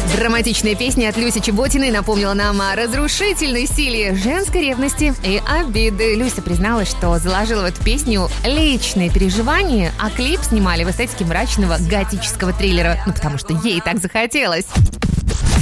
Драматичная песня от Люси Чеботиной напомнила нам о разрушительной силе женской ревности и обиды. Люся призналась, что заложила в эту песню личные переживания, а клип снимали в эстетике мрачного готического триллера. Потому что ей так захотелось.